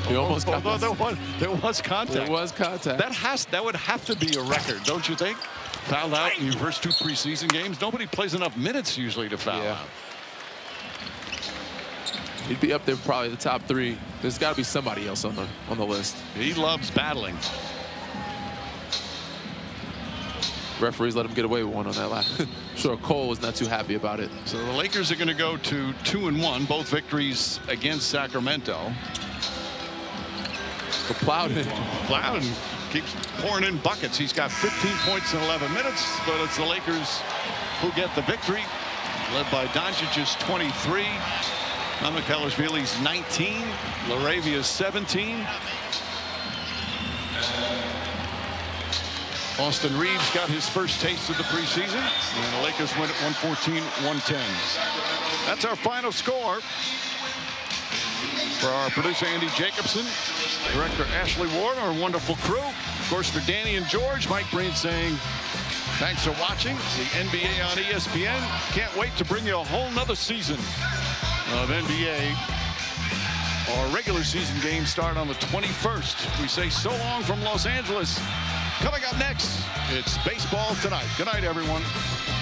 He almost got there was contact. There was contact. That would have to be a record, don't you think? Fouled out in your first 2 preseason games. Nobody plays enough minutes usually to foul out. He'd be up there probably the top 3. There's got to be somebody else on the list. He loves battling. Referees let him get away with one on that last. Sure, Cole was not too happy about it. So the Lakers are going to go to 2-1, both victories against Sacramento. The Plowden keeps pouring in buckets. He's got 15 points in 11 minutes, but it's the Lakers who get the victory, led by Doncic's 23. Keller's 19. Laravia's 17. Austin Reeves got his first taste of the preseason, and the Lakers win at 114-110. That's our final score. For our producer, Andy Jacobson, director Ashley Ward, our wonderful crew. Of course, for Danny and George, Mike Breen saying, thanks for watching the NBA on ESPN. Can't wait to bring you a whole nother season of NBA. Our regular season games start on the 21st. We say so long from Los Angeles. Coming up next, it's Baseball Tonight. Good night, everyone.